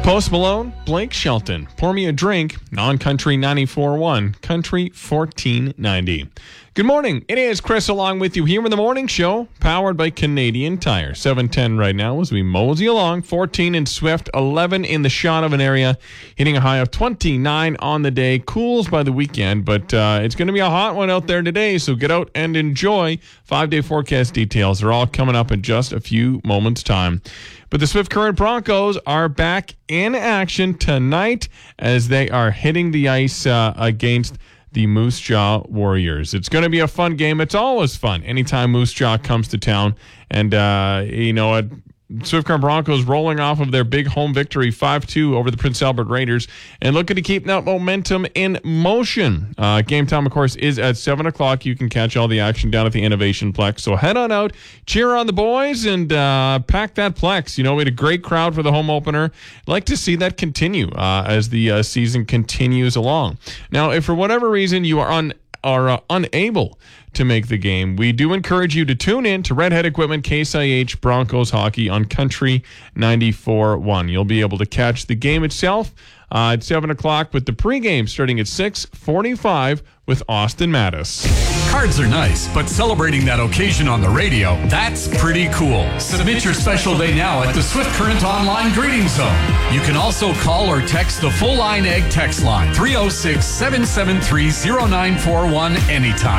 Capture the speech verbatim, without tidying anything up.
Post Malone, Blake Shelton. Pour Me a Drink, Non-Country ninety-four point one, Country fourteen ninety. Good morning. It is Chris along with you here in the morning show, powered by Canadian Tire. seven ten right now as we mosey along. fourteen in Swift, eleven in the Shaunavon area, hitting a high of twenty-nine on the day. Cools by the weekend, but uh, it's going to be a hot one out there today, so get out and enjoy. Five-day forecast details are all coming up in just a few moments' time. But the Swift Current Broncos are back in action tonight as they are hitting the ice uh, against the Moose Jaw Warriors. It's going to be a fun game. It's always fun anytime Moose Jaw comes to town. And, uh, you know, at Swift Current Broncos rolling off of their big home victory five two over the Prince Albert Raiders and looking to keep that momentum in motion. Uh, game time, of course, is at seven o'clock. You can catch all the action down at the Innovation Plex. So head on out, cheer on the boys, and uh, pack that Plex. You know, we had a great crowd for the home opener. I'd like to see that continue uh, as the uh, season continues along. Now, if for whatever reason you are on are uh, unable to make the game, we do encourage you to tune in to Redhead Equipment Case I H Broncos Hockey on Country ninety-four point one. You'll be able to catch the game itself uh, at seven o'clock with the pregame starting at six forty-five with Austin Mattis. Cards are nice, but celebrating that occasion on the radio, that's pretty cool. Submit your special day now at the Swift Current Online Greeting Zone. You can also call or text the Full Line Egg text line three oh six, seven seven three, oh nine four one anytime.